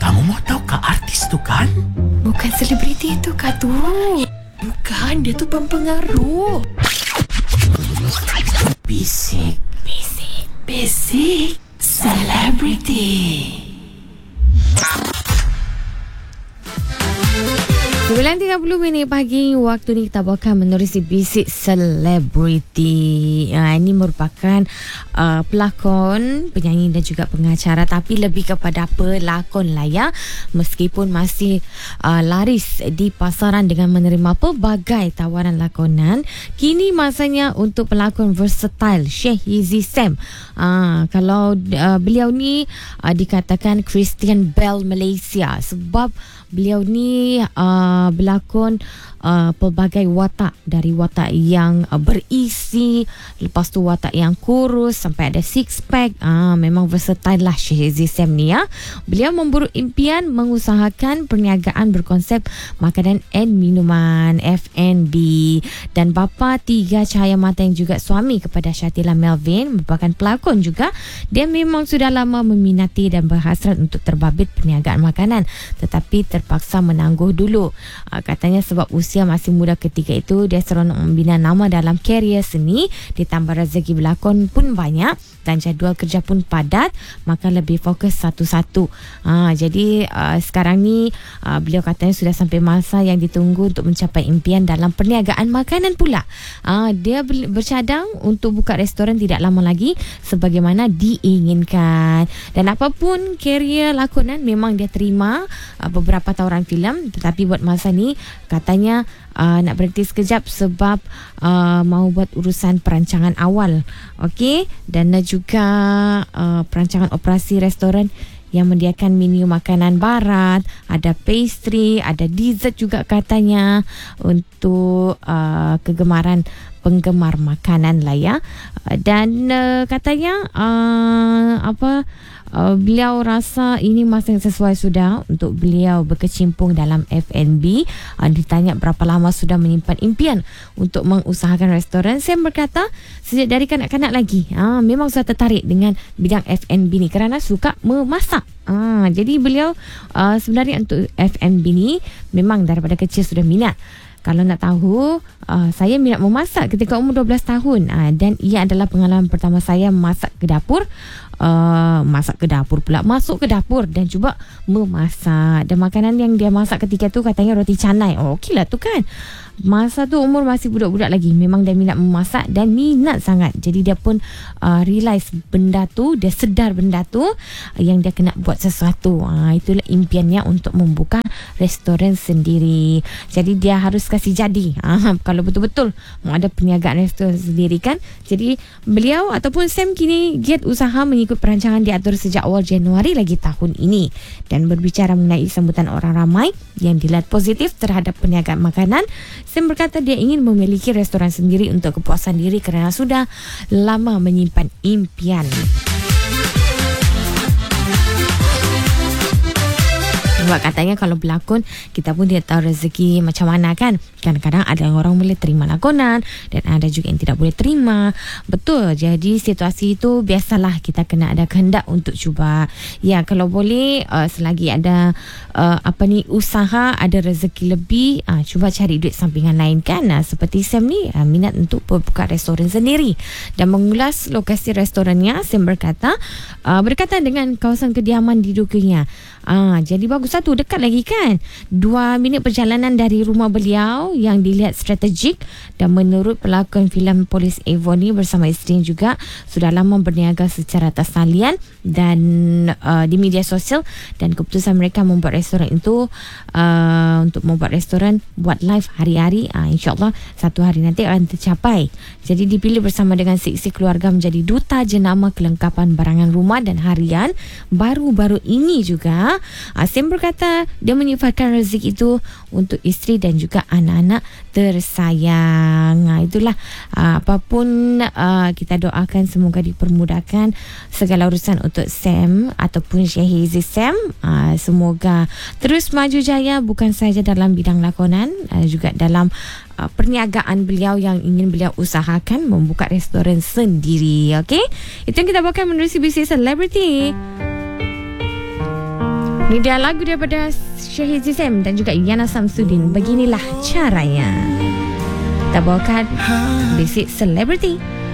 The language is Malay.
Kamu mau tahu Kak artis tu kan? Bukan selebriti itu Kak tu. Bukan, dia tu pempengaruh. Bisik. Selebriti. 9.30 pagi, waktu ni kita akan menerusi bisik selebriti. Ini merupakan pelakon, penyanyi dan juga pengacara, tapi lebih kepada pelakon lah ya. Meskipun masih laris di pasaran dengan menerima pelbagai tawaran lakonan, kini masanya untuk pelakon versatile Shahrizi Sam. Kalau beliau ni dikatakan Christian Bale Malaysia, sebab beliau ni berlakon pelbagai watak, dari watak yang berisi, lepas tu watak yang kurus sampai ada six pack. Memang versatile lah Shahrizi Sam ni ya. Beliau memburu impian mengusahakan perniagaan berkonsep makanan and minuman F&B, dan bapa 3 cahaya mata yang juga suami kepada Shatila Melvin, merupakan pelakon juga. Dia memang sudah lama meminati dan berhasrat untuk terbabit perniagaan makanan, tetapi terpaksa menangguh dulu. Katanya sebab usia masih muda ketika itu, dia seronok membina nama dalam karier seni, ditambah rezeki berlakon pun banyak dan jadual kerja pun padat, maka lebih fokus satu-satu. Jadi sekarang ni beliau katanya sudah sampai masa yang ditunggu untuk mencapai impian dalam perniagaan makanan pula. Dia bercadang untuk buka restoran tidak lama lagi sebagaimana diinginkan. Dan apapun karier lakonan, memang dia terima beberapa tawaran filem, tetapi buat masa ni katanya nak berhenti sekejap sebab mau buat urusan perancangan awal. Okey, dan juga perancangan operasi restoran yang menyediakan menu makanan barat, ada pastry, ada dessert juga katanya untuk kegemaran penggemar makanan lah ya. Dan katanya beliau rasa ini masa yang sesuai sudah untuk beliau berkecimpung dalam F&B. Ditanya berapa lama sudah menyimpan impian untuk mengusahakan restoran, Sam berkata sejak dari kanak-kanak lagi memang sudah tertarik dengan bidang F&B ni kerana suka memasak. Jadi beliau sebenarnya untuk F&B ni memang daripada kecil sudah minat. Kalau nak tahu, saya minat memasak ketika umur 12 tahun. Dan ia adalah pengalaman pertama saya masuk ke dapur dan cuba memasak. Dan makanan yang dia masak ketika tu katanya roti canai. Okey lah tu kan. Masa tu umur masih budak-budak lagi, memang dia minat memasak dan minat sangat. Jadi dia pun realise benda tu, dia sedar benda tu yang dia kena buat sesuatu. Itulah impiannya untuk membuka restoran sendiri. Jadi dia harus kasih jadi kalau betul-betul mau ada perniagaan restoran sendiri kan. Jadi beliau ataupun Sam kini giat usaha mengikut perancangan diatur sejak awal Januari lagi tahun ini. Dan berbicara mengenai sambutan orang ramai yang dilihat positif terhadap perniagaan makanan, Sam berkata dia ingin memiliki restoran sendiri untuk kepuasan diri kerana sudah lama menyimpan impian. Sebab katanya kalau berlakon, kita pun tidak tahu rezeki macam mana kan. Kadang-kadang ada orang boleh terima lakonan dan ada juga yang tidak boleh terima. Betul, jadi situasi itu biasalah, kita kena ada kehendak untuk cuba. Ya, kalau boleh selagi ada usaha, ada rezeki lebih, cuba cari duit sampingan lain kan. Seperti Sam ni minat untuk buka restoran sendiri. Dan mengulas lokasi restorannya, Sam berkata berdekatan dengan kawasan kediaman didukunya. Jadi bagus, satu dekat lagi kan, 2 minit perjalanan dari rumah beliau yang dilihat strategik. Dan menurut pelakon filem Polis Avon ni bersama isteri juga sudah lama berniaga secara tersalian dan di media sosial, dan keputusan mereka membuat restoran itu untuk membuat restoran buat live hari-hari, insyaAllah satu hari nanti akan tercapai. Jadi dipilih bersama dengan seisi keluarga menjadi duta jenama kelengkapan barangan rumah dan harian baru-baru ini juga. Sam berkata dia menyifatkan rezeki itu untuk isteri dan juga anak-anak tersayang. Itulah apapun kita doakan semoga dipermudahkan segala urusan untuk Sam ataupun Shahrizi Sam. Semoga terus maju jaya, bukan saja dalam bidang lakonan, juga dalam perniagaan beliau yang ingin beliau usahakan membuka restoran sendiri. Okey, itu yang kita bawakan menerusi bisnis selebriti. Ni dia lagu daripada Syahid Zizem dan juga Yana Samsudin. Beginilah caranya. Kita bawakan Basic Celebrity.